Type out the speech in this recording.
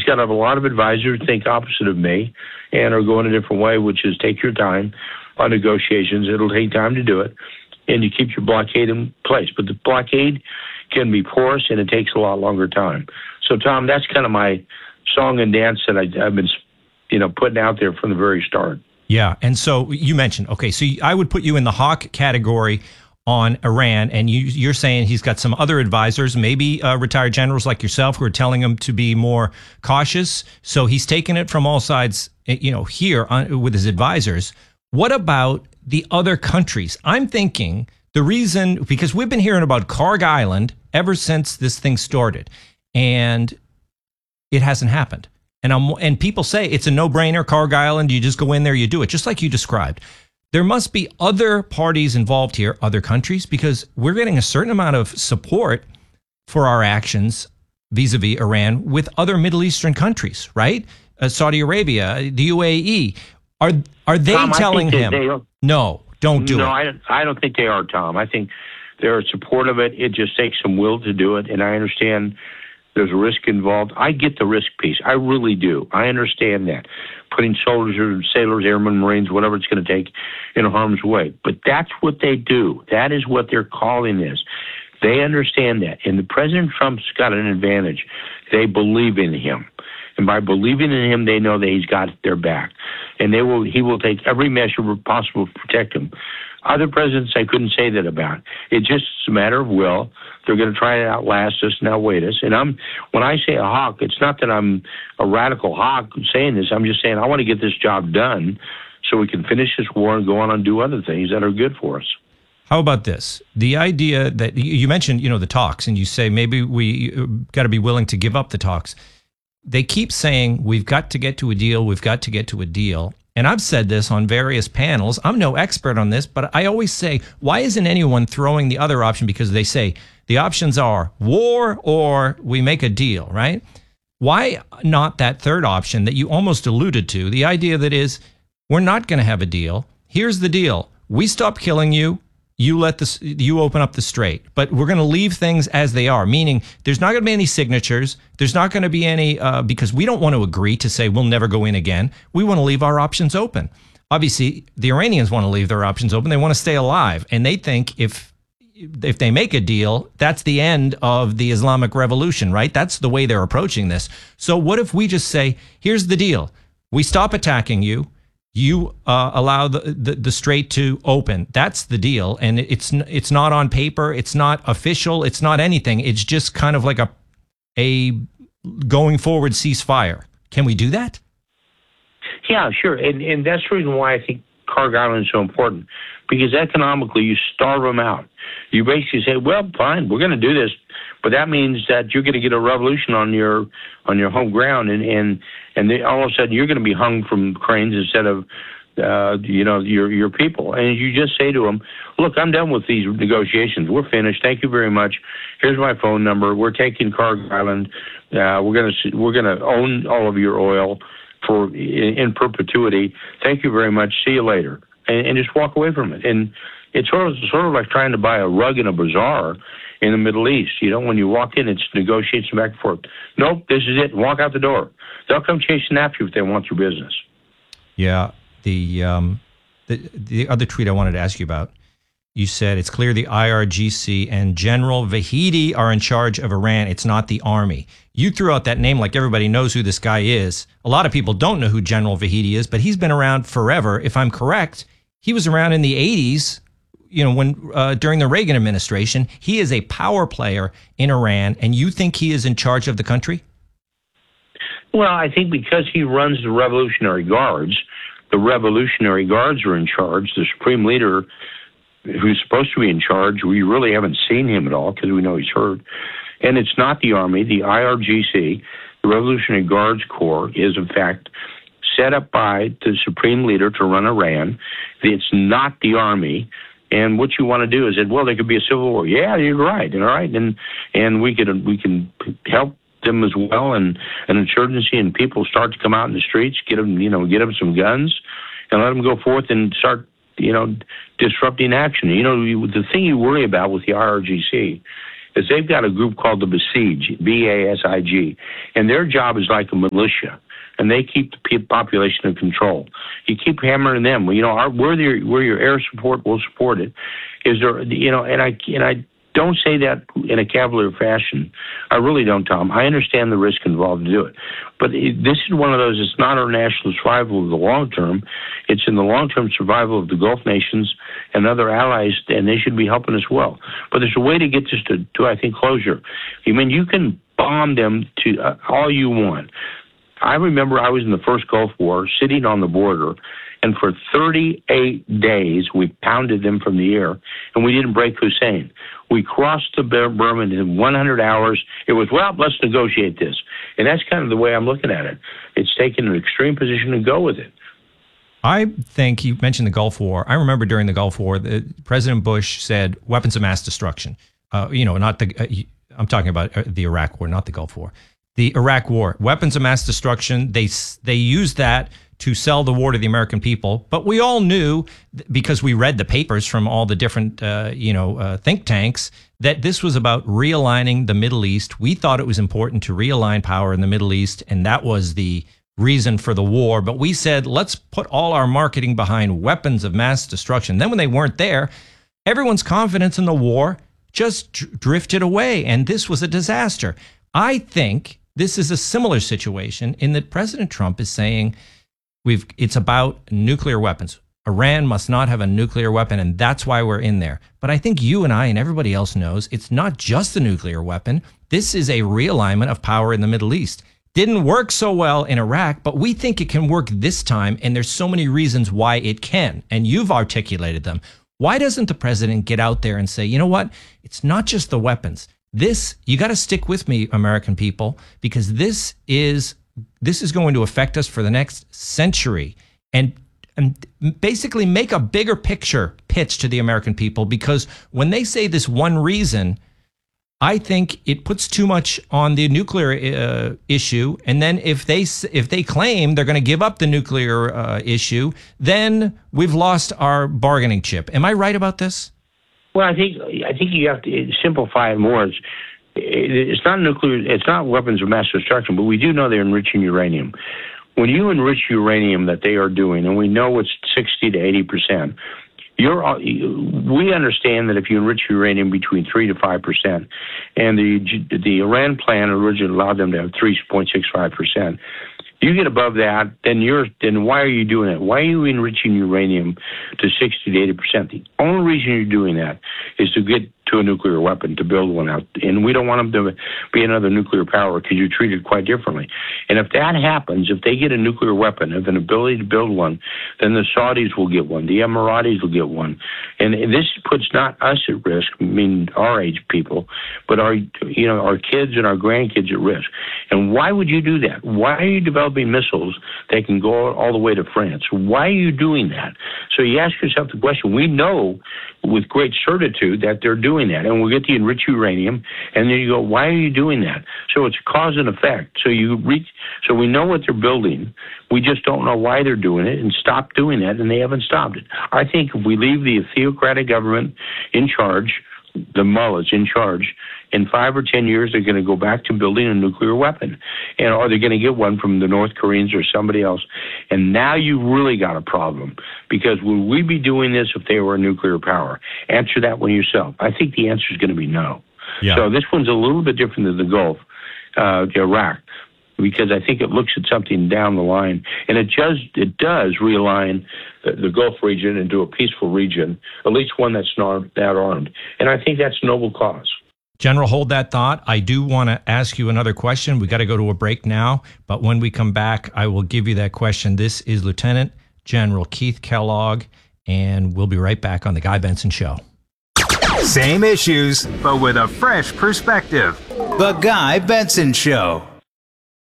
got a lot of advisors who think opposite of me and are going a different way, which is take your time on negotiations. It'll take time to do it, and you keep your blockade in place. But the blockade can be porous, and it takes a lot longer time. So, Tom, that's kind of my song and dance that I've been, putting out there from the very start. Yeah, and so you mentioned, okay, so I would put you in the hawk category on Iran, and you're saying he's got some other advisors, maybe retired generals like yourself, who are telling him to be more cautious. So he's taking it from all sides, here with his advisors. What about the other countries? I'm thinking the reason, because we've been hearing about Karg Island ever since this thing started, and it hasn't happened. And people say it's a no-brainer, Karg Island. You just go in there, you do it, just like you described. There must be other parties involved here, other countries, because we're getting a certain amount of support for our actions vis-a-vis Iran with other Middle Eastern countries, right? Saudi Arabia, the UAE. Are they Tom, telling him, no, don't do it? No, I don't think they are, Tom. I think they're supportive of it. It just takes some will to do it, and I understand there's a risk involved. I get the risk piece. I really do. I understand that. Putting soldiers, sailors, airmen, Marines, whatever it's going to take in harm's way. But that's what they do. That is what their calling is. They understand that. And the President Trump's got an advantage. They believe in him. And by believing in him, they know that he's got their back. And he will take every measure possible to protect them. Other presidents, I couldn't say that about. It's just a matter of will. They're going to try to outlast us and outweight us. And when I say a hawk, it's not that I'm a radical hawk saying this. I'm just saying I want to get this job done so we can finish this war and go on and do other things that are good for us. How about this? The idea that you mentioned, the talks, and you say maybe we got to be willing to give up the talks. They keep saying we've got to get to a deal. We've got to get to a deal. And I've said this on various panels. I'm no expert on this, but I always say, why isn't anyone throwing the other option? Because they say the options are war or we make a deal, right? Why not that third option that you almost alluded to? The idea that is, we're not going to have a deal. Here's the deal. We stop killing you. You open up the strait, but we're going to leave things as they are, meaning there's not going to be any signatures. There's not going to be any, because we don't want to agree to say we'll never go in again. We want to leave our options open. Obviously, the Iranians want to leave their options open. They want to stay alive. And they think if they make a deal, that's the end of the Islamic Revolution, right? That's the way they're approaching this. So what if we just say, here's the deal. We stop attacking you. You allow the strait to open. That's the deal. And it's not on paper. It's not official. It's not anything. It's just kind of like a going forward ceasefire. Can we do that? Yeah, sure. And that's the reason why I think Karg Island is so important, because economically you starve them out. You basically say, well, fine, we're going to do this, but that means that you're going to get a revolution on your home ground, and then all of a sudden you're going to be hung from cranes instead of your people. And you just say to them, look, I'm done with these negotiations. We're finished. Thank you very much. Here's my phone number. We're taking Karg Island. We're going to own all of your oil in perpetuity. Thank you very much. See you later. And just walk away from it. And it's sort of like trying to buy a rug in a bazaar in the Middle East. When you walk in, it's negotiations back and forth. Nope, this is it. Walk out the door. They'll come chasing after you if they want your business. Yeah. The other tweet I wanted to ask you about, you said it's clear the IRGC and General Vahidi are in charge of Iran. It's not the army. You threw out that name like everybody knows who this guy is. A lot of people don't know who General Vahidi is, but he's been around forever. If I'm correct, he was around in the 80s, when during the Reagan administration. He is a power player in Iran, and you think he is in charge of the country? Well, I think because he runs the Revolutionary Guards are in charge. The Supreme Leader, who's supposed to be in charge, we really haven't seen him at all because we know he's hurt. And it's not the Army. The IRGC, the Revolutionary Guards Corps, is in fact set up by the Supreme Leader to run Iran. It's not the Army. And what you want to do is that, well, there could be a civil war. Yeah, you're right. All right. And we can help them as well, and an insurgency, and people start to come out in the streets, get them some guns, and let them go forth and start, disrupting action. The thing you worry about with the IRGC is they've got a group called the Basij, B-A-S-I-G, and their job is like a militia, and they keep the population in control. You keep hammering them. Well, we're your air support, we'll support it. Is there, and I don't say that in a cavalier fashion. I really don't, Tom. I understand the risk involved to do it. But this is one of those, it's not our national survival of the long term. It's in the long-term survival of the Gulf nations and other allies, and they should be helping us well. But there's a way to get this to I think, closure. I mean, you can bomb them to all you want. I remember I was in the first Gulf War, sitting on the border, and for 38 days, we pounded them from the air, and we didn't break Hussein. We crossed the Burma in 100 hours. It was, well, let's negotiate this. And that's kind of the way I'm looking at it. It's taking an extreme position and go with it. I think you mentioned the Gulf War. I remember during the Gulf War, President Bush said weapons of mass destruction. Not the, I'm talking about the Iraq War, not the Gulf War. The Iraq War, weapons of mass destruction. They used that to sell the war to the American people. But we all knew, because we read the papers from all the different, think tanks, that this was about realigning the Middle East. We thought it was important to realign power in the Middle East, and that was the reason for the war. But we said, let's put all our marketing behind weapons of mass destruction. Then when they weren't there, everyone's confidence in the war just drifted away, and this was a disaster. I think this is a similar situation in that President Trump is saying, it's about nuclear weapons. Iran must not have a nuclear weapon, and that's why we're in there. But I think you and I and everybody else knows it's not just a nuclear weapon. This is a realignment of power in the Middle East. Didn't work so well in Iraq, but we think it can work this time, and there's so many reasons why it can, and you've articulated them. Why doesn't the president get out there and say, you know what? It's not just the weapons. You got to stick with me, American people, because this is going to affect us for the next century, and basically make a bigger picture pitch to the American people, because when they say this one reason, I think it puts too much on the nuclear issue. And then if they claim they're going to give up the nuclear issue, then we've lost our bargaining chip. Am I right about this? Well, I think you have to simplify it more. It's not nuclear. It's not weapons of mass destruction, but we do know they're enriching uranium. When you enrich uranium that they are doing, and we know it's 60 to 80%, we understand that if you enrich uranium between 3 to 5%, and the Iran plan originally allowed them to have 3.65%, you get above that, then why are you doing that? Why are you enriching uranium to 60 to 80%? The only reason you're doing that is to get to a nuclear weapon, to build one out. And we don't want them to be another nuclear power, because you treat it quite differently. And if that happens, if they get a nuclear weapon, have an ability to build one, then the Saudis will get one, the Emiratis will get one. And this puts not us at risk, I mean our age people, but our kids and our grandkids at risk. And why would you do that? Why are you developing missiles that can go all the way to France? Why are you doing that? So you ask yourself the question. We know with great certitude that they're doing that, and we'll get the enriched uranium, and then you go, why are you doing that? So it's cause and effect. So we know what they're building. We just don't know why they're doing it, and stop doing that, and they haven't stopped it. I think if we leave the theocratic government in charge, the mullahs in charge, in 5 or 10 years, they're going to go back to building a nuclear weapon, or they're going to get one from the North Koreans or somebody else. And now you've really got a problem, because would we be doing this if they were a nuclear power? Answer that one yourself. I think the answer is going to be no. Yeah. So this one's a little bit different than the Gulf, Iraq, because I think it looks at something down the line, and it does realign the Gulf region into a peaceful region, at least one that's not that armed. And I think that's a noble cause. General, hold that thought. I do want to ask you another question. We got to go to a break now, but when we come back, I will give you that question. This is Lieutenant General Keith Kellogg, and we'll be right back on The Guy Benson Show. Same issues, but with a fresh perspective. The Guy Benson Show.